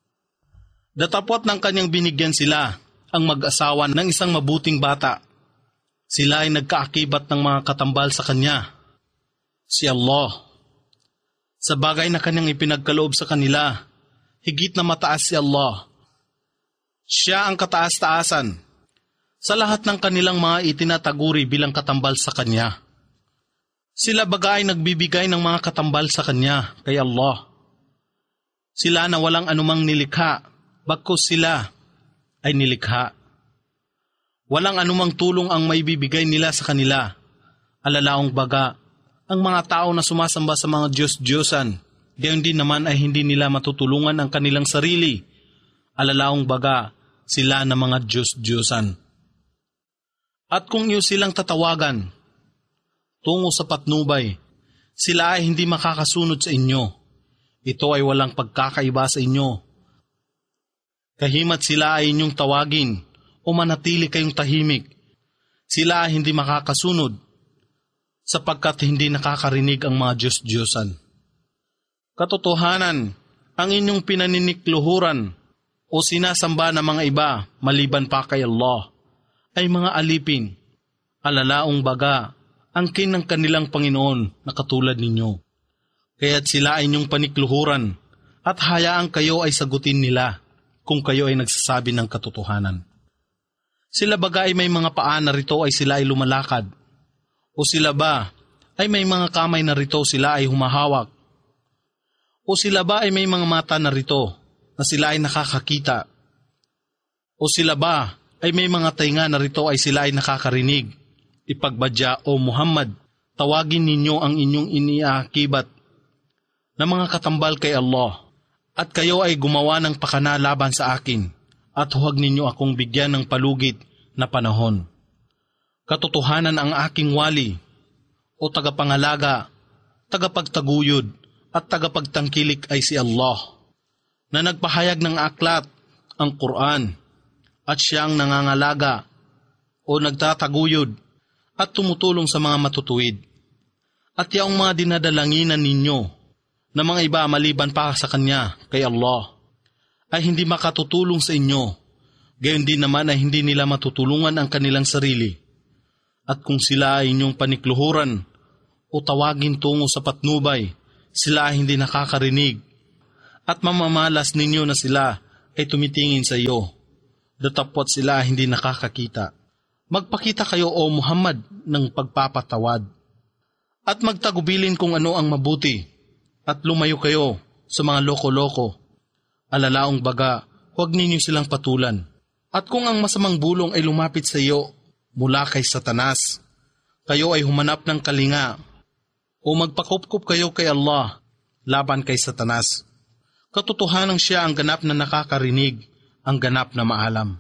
Datapwat ng kanyang binigyan sila ang mag-asawa ng isang mabuting bata. Sila ay nagkaakibat ng mga katambal sa kanya, si Allah. Sa bagay na kanyang ipinagkaloob sa kanila, higit na mataas si Allah. Siya ang kataas-taasan sa lahat ng kanilang mga itinataguri bilang katambal sa Kanya. Sila baga ay nagbibigay ng mga katambal sa Kanya kay Allah. Sila na walang anumang nilikha, bagkus sila ay nilikha. Walang anumang tulong ang maibibigay nila sa kanila. Alalaong baga, ang mga tao na sumasamba sa mga Diyos-Diyosan, gayon din naman ay hindi nila matutulungan ang kanilang sarili. Alalaong baga, sila na mga Diyos-Diyosan. At kung iyo silang tatawagan tungo sa patnubay, sila ay hindi makakasunod sa inyo. Ito ay walang pagkakaiba sa inyo. Kahimat sila ay inyong tawagin o manatili kayong tahimik. Sila ay hindi makakasunod sapagkat hindi nakakarinig ang mga Diyos-Diyosan. Katotohanan, ang inyong pinaninikluhuran o sinasamba ng mga iba maliban pa kay Allah ay mga alipin, alalaong baga, angkin ng kanilang Panginoon na katulad ninyo. Kaya't sila ay inyong panikluhuran at hayaan kayo ay sagutin nila kung kayo ay nagsasabi ng katotohanan. Sila baga ay may mga paa na rito ay sila ay lumalakad, o sila ba ay may mga kamay na rito sila ay humahawak, o sila ba ay may mga mata na rito na sila ay nakakakita? O sila ba ay may mga tainga na rito ay sila ay nakakarinig? Ipagbadya, O Muhammad, tawagin ninyo ang inyong iniaakibat na mga katambal kay Allah, at kayo ay gumawa ng pakana laban sa akin, at huwag ninyo akong bigyan ng palugit na panahon. Katotohanan ang aking wali, o tagapangalaga, tagapagtaguyod, at tagapagtangkilik ay si Allah, na nagpahayag ng aklat, ang Quran, at siyang nangangalaga o nagtataguyod at tumutulong sa mga matutuwid. At yaong mga dinadalanginan ninyo na mga iba maliban pa sa Kanya kay Allah ay hindi makatutulong sa inyo, gayon din naman ay hindi nila matutulungan ang kanilang sarili. At kung sila ay inyong panikluhuran o tawagin tungo sa patnubay, sila ay hindi nakakarinig, at mamamalas ninyo na sila ay tumitingin sa iyo, datapot sila ay hindi nakakakita. Magpakita kayo, O Muhammad, ng pagpapatawad, at magtagubilin kung ano ang mabuti, at lumayo kayo sa mga loko-loko. Alalaong baga, huwag ninyo silang patulan. At kung ang masamang bulong ay lumapit sa iyo mula kay Satanas, kayo ay humanap ng kalinga, o magpakupkup kayo kay Allah laban kay Satanas. Katotohanan siya ang ganap na nakakarinig, ang ganap na maalam.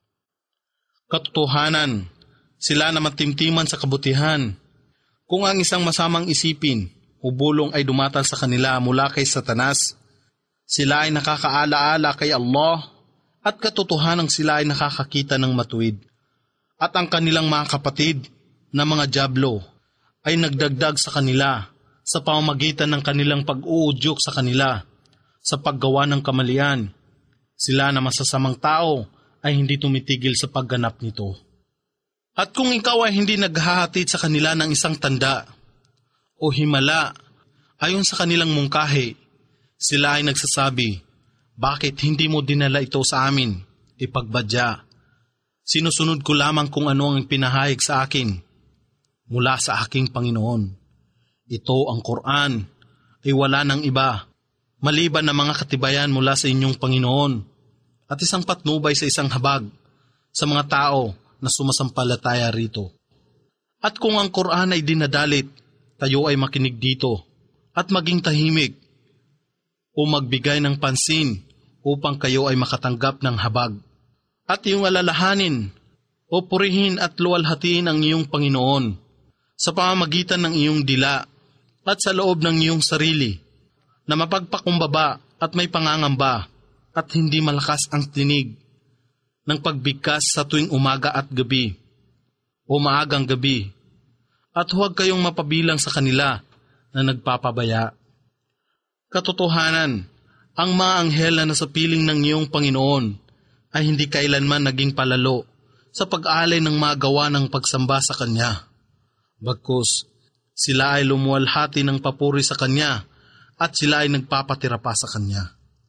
Katotohanan, sila na matimtiman sa kabutihan. Kung ang isang masamang isipin o bulong ay dumatal sa kanila mula kay Satanas, sila ay nakakaalaala kay Allah, at katotohanan sila ay nakakakita ng matuwid. At ang kanilang mga kapatid na mga dyablo ay nagdagdag sa kanila sa pamamagitan ng kanilang pag-uudyok sa kanila sa paggawa ng kamalian. Sila na masasamang tao ay hindi tumitigil sa pagganap nito. At kung ikaw ay hindi naghahatid sa kanila ng isang tanda o himala ayon sa kanilang mungkahi, sila ay nagsasabi, bakit hindi mo dinala ito sa amin? Ipagbadya. Sinusunod ko lamang kung ano ang pinahayag sa akin mula sa aking Panginoon. Ito ang Quran ay wala ng iba, maliban na mga katibayan mula sa inyong Panginoon, at isang patnubay sa isang habag sa mga tao na sumasampalataya rito. At kung ang Quran ay dinadalit, tayo ay makinig dito at maging tahimik o magbigay ng pansin upang kayo ay makatanggap ng habag. At iyong alalahanin o purihin at luwalhatiin ang iyong Panginoon sa pamamagitan ng iyong dila at sa loob ng iyong sarili, na mapagpakumbaba at may pangangamba at hindi malakas ang tinig ng pagbigkas sa tuwing umaga at gabi o maagang gabi, at huwag kayong mapabilang sa kanila na nagpapabaya. Katotohanan, ang mga anghel na nasa piling ng iyong Panginoon ay hindi kailanman naging palalo sa pag-alay ng mga gawa ng pagsamba sa Kanya. Bagkus, sila ay lumuwalhati ng papuri sa Kanya at sila ay nagpapatira pa sa Kanya.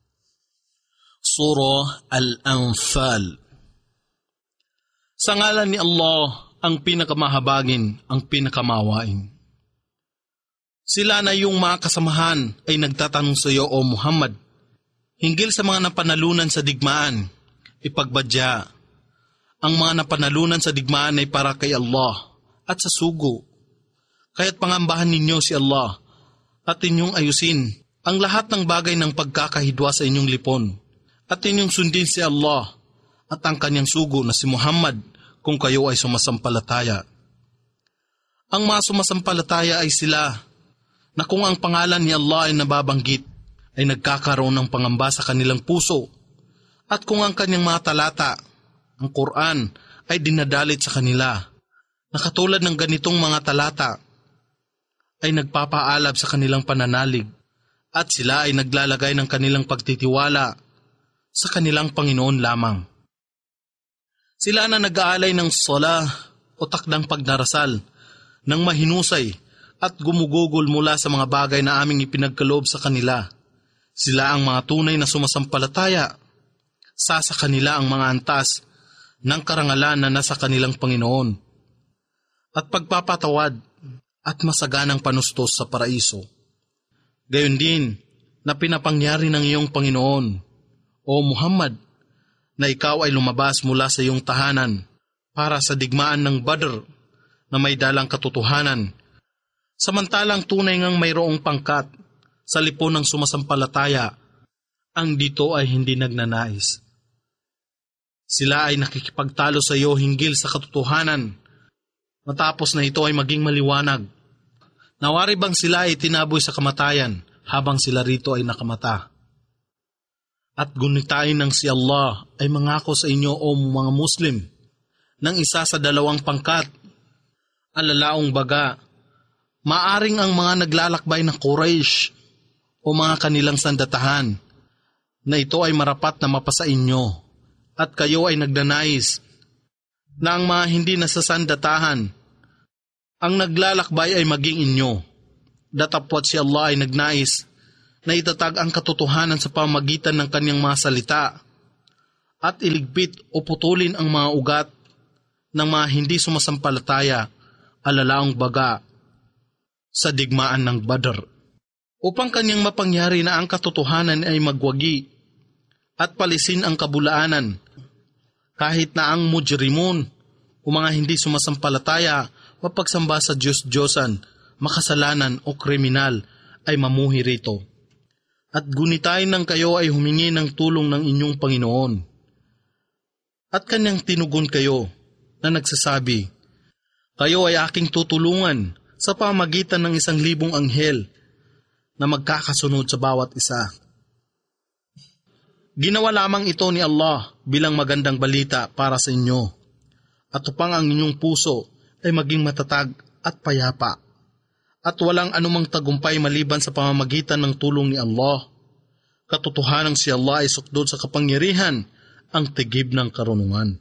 Surah Al-Anfal. Sa ngalan ni Allah, ang pinakamahabagin, ang pinakamawain. Sila na yung mga kasamahan ay nagtatanong sa iyo, O Muhammad, hinggil sa mga napanalunan sa digmaan. Ipagbadya, ang mga napanalunan sa digmaan ay para kay Allah at sa sugo. Kaya't pangambahan ninyo si Allah at inyong ayusin ang lahat ng bagay ng pagkakahidwa sa inyong lipon, at inyong sundin si Allah at ang kanyang sugo na si Muhammad kung kayo ay sumasampalataya. Ang mga sumasampalataya ay sila na kung ang pangalan ni Allah ay nababanggit, ay nagkakaroon ng pangamba sa kanilang puso, at kung ang kanyang mga talata, ang Quran, ay dinadalit sa kanila, na katulad ng ganitong mga talata, ay nagpapaalab sa kanilang pananalig, at sila ay naglalagay ng kanilang pagtitiwala sa kanilang Panginoon lamang. Sila na nag-aalay ng sala o takdang pagdarasal ng mahinusay at gumugugol mula sa mga bagay na aming ipinagkaloob sa kanila. Sila ang mga tunay na sumasampalataya. Sa sa kanila ang mga antas ng karangalan na nasa kanilang Panginoon, at pagpapatawad at masaganang panustos sa paraiso. Gayon din na pinapangyari ng iyong Panginoon, O Muhammad, na ikaw ay lumabas mula sa iyong tahanan para sa digmaan ng Badr na may dalang katotohanan, samantalang tunay ngang mayroong pangkat sa lipon ng sumasampalataya, ang dito ay hindi nagnanais. Sila ay nakikipagtalo sa iyo hinggil sa katotohanan, matapos na ito ay maging maliwanag. Nawari bang sila ay tinaboy sa kamatayan habang sila rito ay nakamata? At gunitain ng si Allah ay mangako sa inyo, o mga Muslim, ng isa sa dalawang pangkat. Alalaong baga, maaring ang mga naglalakbay na Quraysh o mga kanilang sandatahan na ito ay marapat na mapasa inyo, at kayo ay nagnanais na ang mga hindi nasasandatahan ang naglalakbay ay maging inyo. datapwat si Allah ay nagnais na itatag ang katotohanan sa pamagitan ng kanyang mga salita at iligpit o putulin ang mga ugat ng mga hindi sumasampalataya, alalaong baga sa digmaan ng Badr, upang kanyang mapangyari na ang katotohanan ay magwagi at palisin ang kabulaanan, kahit na ang mujrimun o mga hindi sumasampalataya mapagsamba sa Diyos-Diyosan, makasalanan o kriminal ay mamuhi rito. At gunitain ng kayo ay humingi ng tulong ng inyong Panginoon. At kanyang tinugon kayo na nagsasabi, kayo ay aking tutulungan sa pamagitan ng isang libong anghel na magkakasunod sa bawat isa. Ginawa lamang ito ni Allah bilang magandang balita para sa inyo, at upang ang inyong puso ay maging matatag at payapa, at walang anumang tagumpay maliban sa pamamagitan ng tulong ni Allah. Katotohanang si Allah ay sukdod sa kapangyarihan, ang tigib ng karunungan.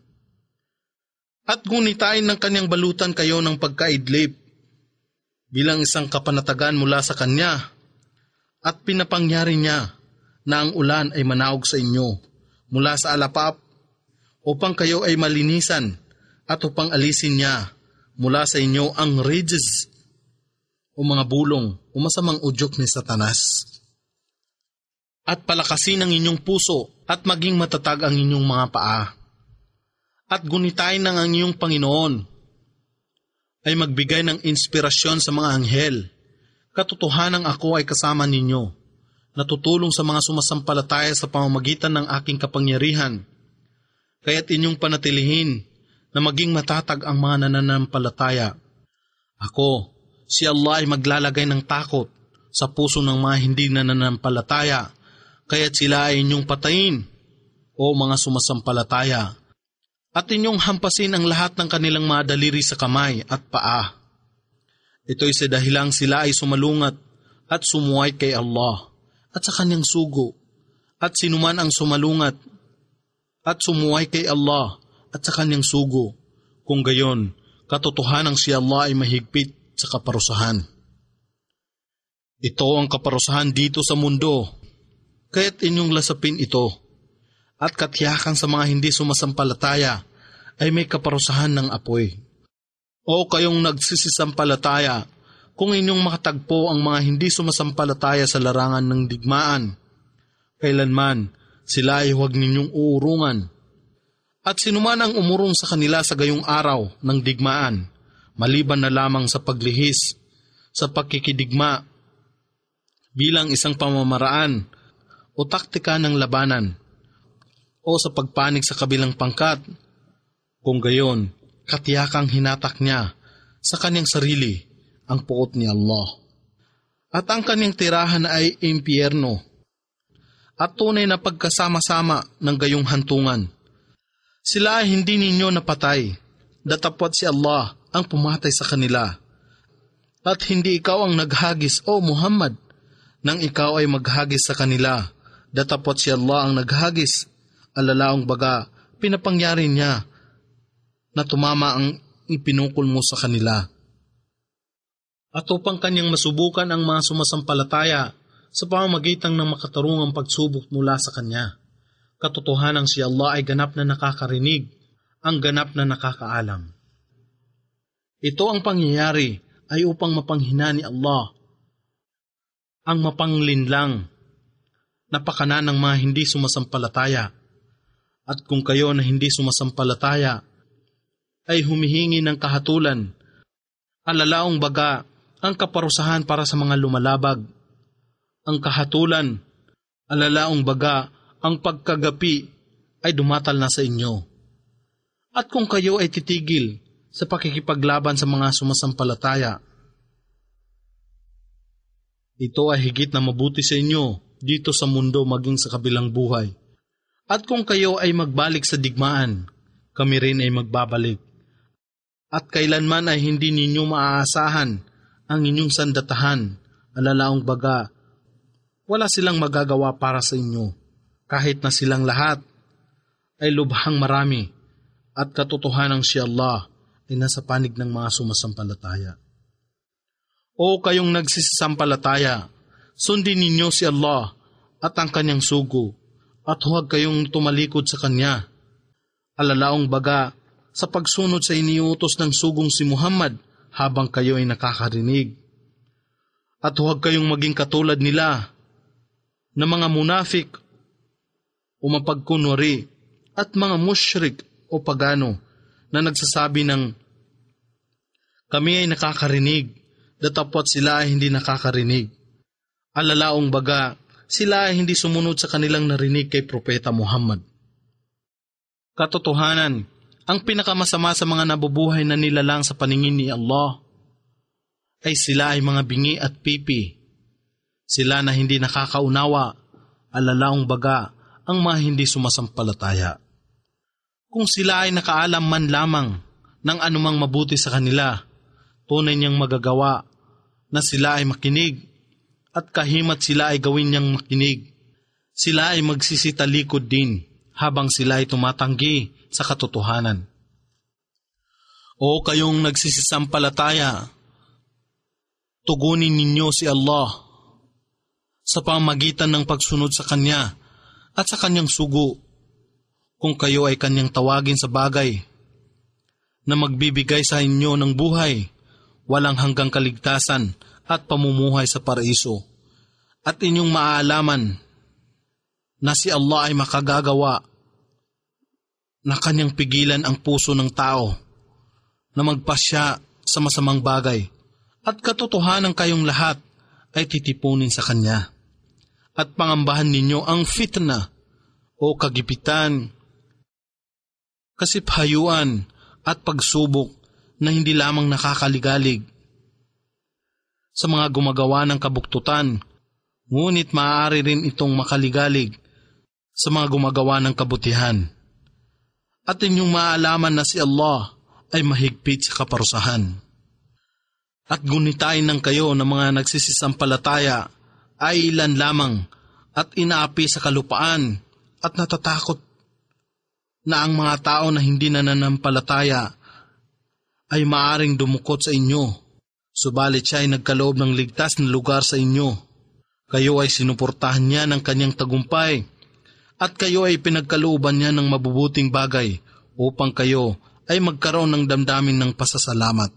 At gunitain ng kanyang balutan kayo ng pagkaidlip bilang isang kapanatagan mula sa kanya, at pinapangyari niya na ang ulan ay manaog sa inyo mula sa alapap upang kayo ay malinisan, at upang alisin niya mula sa inyo ang ridges o mga bulong o masamang udyok ni Satanas. At palakasin ang inyong puso at maging matatag ang inyong mga paa. At gunitain ng ang inyong Panginoon ay magbigay ng inspirasyon sa mga anghel. Katotohanang ako ay kasama ninyo, natutulong sa mga sumasampalataya sa pamamagitan ng aking kapangyarihan. Kaya't inyong panatilihin na maging matatag ang mga nananampalataya. Ako, si Allah ay maglalagay ng takot sa puso ng mga hindi nananampalataya, kaya't sila ay inyong patayin, o mga sumasampalataya, at inyong hampasin ang lahat ng kanilang mga daliri sa kamay at paa. Ito'y sa dahilang sila ay sumalungat at sumuway kay Allah at sa kanyang sugo, at sinuman ang sumalungat at sumuway kay Allah at sa kanyang sugo, kung gayon, katotohanang si Allah ay mahigpit sa kaparusahan. Ito ang kaparusahan dito sa mundo, kaya't inyong lasapin ito, at katiyakan sa mga hindi sumasampalataya ay may kaparusahan ng apoy. O kayong nagsisisampalataya, kung inyong makatagpo ang mga hindi sumasampalataya sa larangan ng digmaan, kailanman sila ay huwag ninyong uurungan. At sinuman ang umurong sa kanila sa gayong araw ng digmaan, maliban na lamang sa paglihis, sa pagkikidigma, bilang isang pamamaraan o taktika ng labanan, o sa pagpanig sa kabilang pangkat, kung gayon, katiyakang hinatak niya sa kanyang sarili ang puot ni Allah. At ang kanyang tirahan ay impyerno, at tunay na pagkasama-sama ng gayong hantungan. Sila ay hindi ninyo napatay, datapwat si Allah ang pumatay sa kanila. At hindi ikaw ang naghagis, O Muhammad, nang ikaw ay maghagis sa kanila, datapwat si Allah ang naghagis, alalaong baga, pinapangyari niya na tumama ang ipinukol mo sa kanila. At upang kanyang masubukan ang mga sumasampalataya sa pamamagitan ng makatarungang pagsubok mula sa kanya, katotohanang si Allah ay ganap na nakakarinig, ang ganap na nakakaalam. Ito ang pangyayari ay upang mapanghina ni Allah ang mapanglinlang na pakanan ng mga hindi sumasampalataya. At kung kayo na hindi sumasampalataya ay humihingi ng kahatulan, alalaong baga ang kaparusahan para sa mga lumalabag, ang kahatulan, alalaong baga ang pagkagapi ay dumatal na sa inyo. At kung kayo ay titigil sa pakikipaglaban sa mga sumasampalataya, ito ay higit na mabuti sa inyo dito sa mundo maging sa kabilang buhay. At kung kayo ay magbalik sa digmaan, kami rin ay magbabalik. At kailanman ay hindi ninyo maaasahan ang inyong sandatahan, alalaong baga, wala silang magagawa para sa inyo, kahit na silang lahat ay lubhang marami, at katotohanang si Allah ay nasa panig ng mga sumasampalataya. O kayong nagsisampalataya, sundin ninyo si Allah at ang kanyang sugo, at huwag kayong tumalikod sa kanya. Alalaong baga sa pagsunod sa iniutos ng sugong si Muhammad habang kayo ay nakakarinig. At huwag kayong maging katulad nila na mga munafik o mapagkunwari at mga mushrik o pagano na nagsasabi ng kami ay nakakarinig, datapot sila ay hindi nakakarinig. Alalaong baga, sila ay hindi sumunod sa kanilang narinig kay Propeta Muhammad. Katotohanan, ang pinakamasama sa mga nabubuhay na nilalang sa paningin ni Allah ay sila ay mga bingi at pipi. Sila na hindi nakakaunawa, alalaong baga, ang mga hindi sumasampalataya. Kung sila ay nakaalam man lamang ng anumang mabuti sa kanila, tunay niyang magagawa na sila ay makinig at kahimat sila ay gawin niyang makinig. Sila ay magsisitalikod din habang sila ay tumatanggi sa katotohanan. O kayong nagsisisampalataya, tugunin ninyo si Allah sa pamagitan ng pagsunod sa Kanya at sa Kanyang sugo kung kayo ay Kanyang tawagin sa bagay na magbibigay sa inyo ng buhay, walang hanggang kaligtasan at pamumuhay sa paraiso, at inyong maaalaman na si Allah ay makagagawa na Kanyang pigilan ang puso ng tao na magpasya sa masamang bagay, at katotohanan kayong lahat ay titipunin sa Kanya. At pangambahan ninyo ang fitna o kagipitan, kasiphayuan at pagsubok na hindi lamang nakakaligalig sa mga gumagawa ng kabuktutan, ngunit maaari rin itong makaligalig sa mga gumagawa ng kabutihan. At inyong maalaman na si Allah ay mahigpit sa kaparusahan. At gunitain ng kayo ng mga nagsisisampalataya ay ilan lamang at inaapi sa kalupaan at natatakot na ang mga tao na hindi nananampalataya ay maaring dumukot sa inyo, subalit siya ay nagkaloob ng ligtas na lugar sa inyo. Kayo ay sinuportahan niya ng kanyang tagumpay at kayo ay pinagkalooban niya ng mabubuting bagay upang kayo ay magkaroon ng damdamin ng pasasalamat.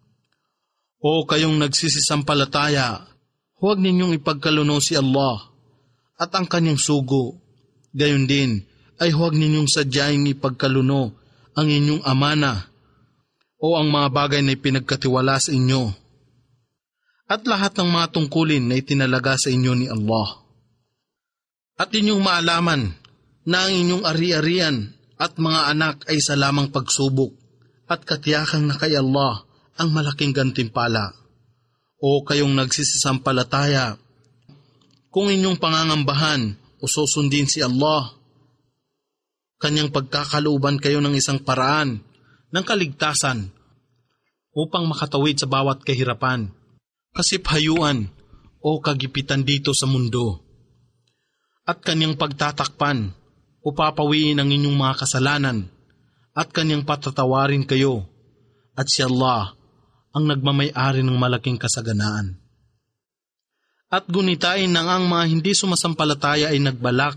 O kayong nagsisisampalataya, huwag ninyong ipagkaluno si Allah at ang kanyang sugo. Gayon din ay huwag ninyong sadyaing ipagkaluno ang inyong amana o ang mga bagay na ipinagkatiwala sa inyo at lahat ng mga tungkulin na itinalaga sa inyo ni Allah. At inyong maalaman na ang inyong ari-arian at mga anak ay sa lamang pagsubok at katiyakang na kay Allah ang malaking gantimpala. O kayong nagsisisampalataya, kung inyong pangangambahan o susundin si Allah, Kanyang pagkakalooban kayo ng isang paraan ng kaligtasan upang makatawid sa bawat kahirapan, kasiphayuan o kagipitan dito sa mundo. At Kanyang pagtatakpan o papawiin ang inyong mga kasalanan at Kanyang patatawarin kayo, at si Allah ang nagmamay-ari ng malaking kasaganaan. At gunitain ng ang mga hindi sumasampalataya ay nagbalak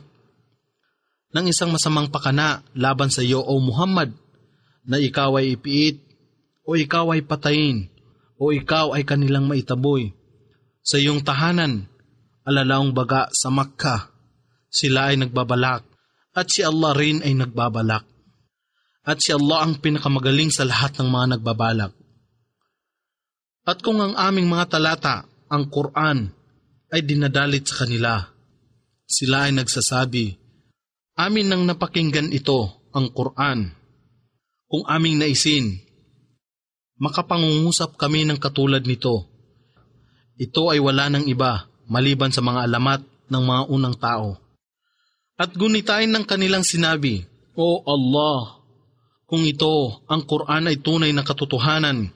ng isang masamang pakana laban sa iyo, O Muhammad, na ikaw ay ipiit, o ikaw ay patayin, o ikaw ay kanilang maitaboy. Sa iyong tahanan, alalaong baga sa Makkah, sila ay nagbabalak, at si Allah rin ay nagbabalak. At si Allah ang pinakamagaling sa lahat ng mga nagbabalak. At kung ang aming mga talata, ang Quran, ay dinadalit sa kanila, sila ay nagsasabi, amin nang napakinggan ito, ang Quran. Kung aming naisin, makapangungusap kami ng katulad nito. Ito ay wala ng iba, maliban sa mga alamat ng mga unang tao. At gunitain ng kanilang sinabi, O Allah, kung ito, ang Quran ay tunay na katotohanan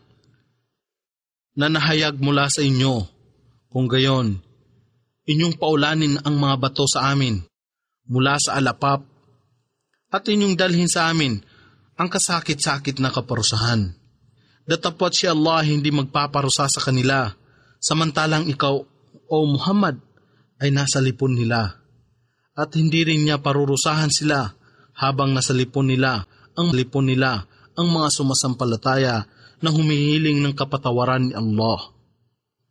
na nahayag mula sa inyo, kung gayon, inyong paulanin ang mga bato sa amin mula sa alapap at inyong dalhin sa amin ang kasakit-sakit na kaparusahan. Datapot si Allah hindi magpaparusa sa kanila samantalang ikaw, O Muhammad, ay nasa lipon nila. At hindi rin niya parurusahan sila habang nasa lipon nila ang lipon nila ang mga sumasampalataya na humihiling ng kapatawaran ni Allah.